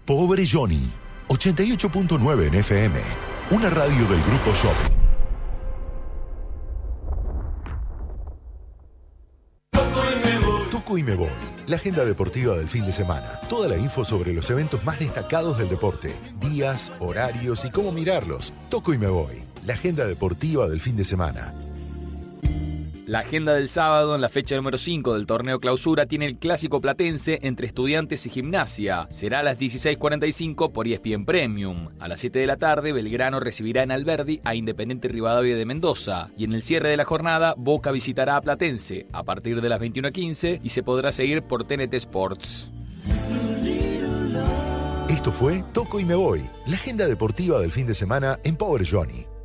Pobre Johnny, 88.9 en FM, una radio del Grupo Shopping. Toco y me voy, la agenda deportiva del fin de semana. Toda la info sobre los eventos más destacados del deporte, días, horarios y cómo mirarlos. Toco y me voy, la agenda deportiva del fin de semana. La agenda del sábado, en la fecha número 5 del torneo clausura, tiene el clásico platense entre Estudiantes y Gimnasia. Será a las 16:45 por ESPN Premium. A las 7 de la tarde, Belgrano recibirá en Alberdi a Independiente Rivadavia de Mendoza. Y en el cierre de la jornada, Boca visitará a Platense a partir de las 21:15 y se podrá seguir por TNT Sports. Esto fue Toco y me voy, la agenda deportiva del fin de semana en Pobre Johnny.